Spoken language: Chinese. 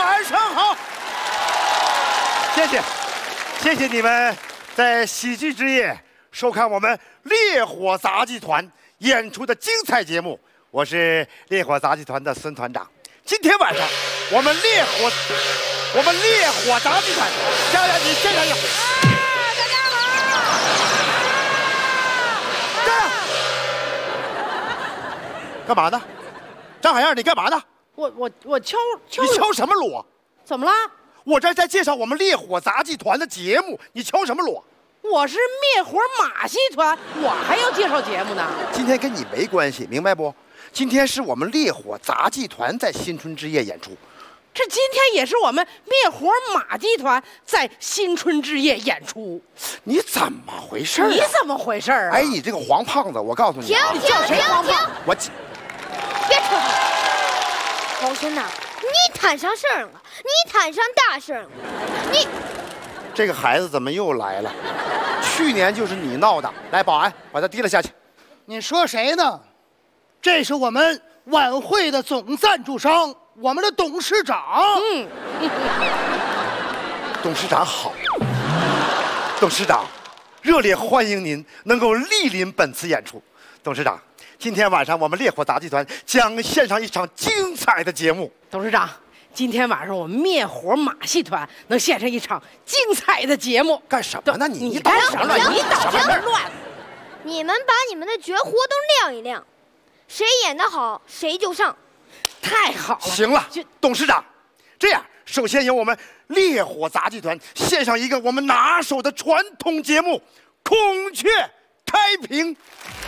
晚上好。谢谢，谢谢你们在喜剧之夜收看我们烈火杂技团演出的精彩节目。我是烈火杂技团的孙团长。今天晚上我们烈火杂技团，家人你现场有。 大家好。 干嘛呢？张海燕，你干嘛呢？ 我敲。 你敲什么锣？ 怎么了？ 我这在介绍我们烈火杂技团的节目，你敲什么锣？ 我是灭火马戏团，我还要介绍节目呢。 今天跟你没关系，明白不？今天是我们烈火杂技团在新春之夜演出。 这今天也是我们灭火马戏团在新春之夜演出。 你怎么回事啊？ 你怎么回事啊？ 哎，你这个黄胖子，我告诉你啊， 你叫谁黄胖？ 我别扯淡，王孙呐，你摊上事儿了，你摊上大事了，你这个孩子怎么又来了？去年就是你闹的。来，保安，把他提了下去。 你说谁呢？这是我们晚会的总赞助商，我们的董事长。 董事长好。董事长，热烈欢迎您能够莅临本次演出。董事长，今天晚上我们烈火杂技团将献上一场精彩的节目。 董事长，今天晚上我们灭火马戏团能献上一场精彩的节目。 干什么呢？你干什么？你捣什么乱？ 你们把你们的绝活都亮一亮，谁演得好谁就上。 太好了！ 行了，董事长，这样首先由我们烈火杂技团献上一个我们拿手的传统节目《孔雀开屏》。